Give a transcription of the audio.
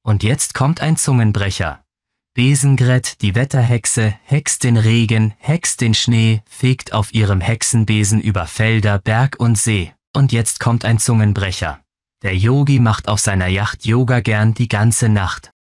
Und jetzt kommt ein Zungenbrecher. Besengret, die Wetterhexe, hext den Regen, hext den Schnee, fegt auf ihrem Hexenbesen über Felder, Berg und See. Und jetzt kommt ein Zungenbrecher. Der Yogi macht auf seiner Yacht Yoga gern die ganze Nacht.